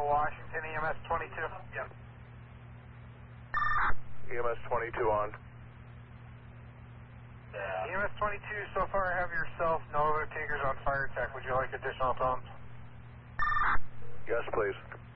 Washington, EMS 22. Yep. EMS 22 on. EMS 22, so far I have yourself, no other takers on fire tech. Would you like additional tones? Yes, please.